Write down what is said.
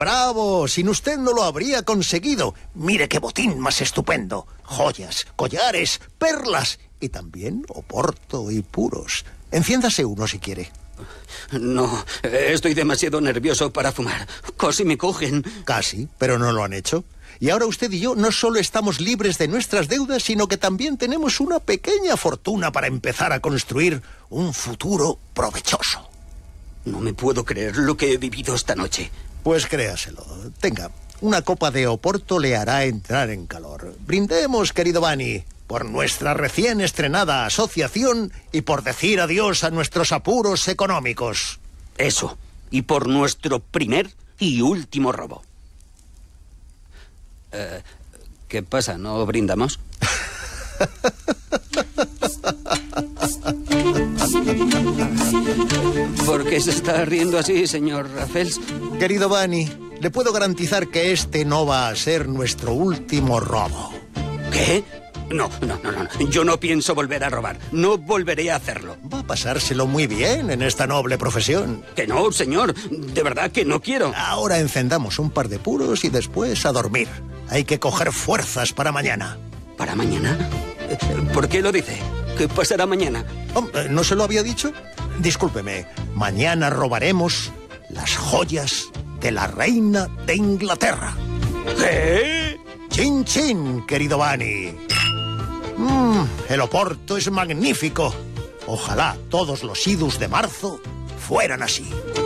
¡Bravo! Sin usted no lo habría conseguido. Mire qué botín más estupendo. Joyas, collares, perlas y también oporto y puros. Enciéndase uno si quiere. No, estoy demasiado nervioso para fumar. Casi me cogen. Casi, pero no lo han hecho. Y ahora usted y yo no solo estamos libres de nuestras deudas, sino que también tenemos una pequeña fortuna para empezar a construir un futuro provechoso. No me puedo creer lo que he vivido esta noche. Pues créaselo. Tenga, una copa de oporto le hará entrar en calor. Brindemos, querido Bani, por nuestra recién estrenada asociación y por decir adiós a nuestros apuros económicos. Eso, y por nuestro primer y último robo. ¿Qué pasa? ¿No brindamos? ¿Por qué se está riendo así, señor Raffles? Querido Bani, le puedo garantizar que este no va a ser nuestro último robo. ¿Qué? No. Yo no pienso volver a robar. No volveré a hacerlo. Va a pasárselo muy bien en esta noble profesión. Que no, señor. De verdad que no quiero. Ahora encendamos un par de puros y después a dormir. Hay que coger fuerzas para mañana. ¿Para mañana? ¿Por qué lo dice? ¿Qué pasará mañana? ¿No se lo había dicho? Discúlpeme. Mañana robaremos las joyas de la reina de Inglaterra. ¿Qué? ¡Chin, chin, querido Bani! El oporto es magnífico. Ojalá todos los idus de marzo fueran así.